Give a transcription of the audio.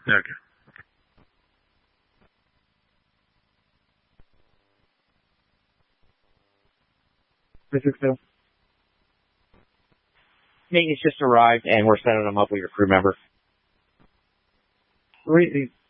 Okay. This is Phil. Maintenance just arrived, and we're setting them up with your crew member. Wait,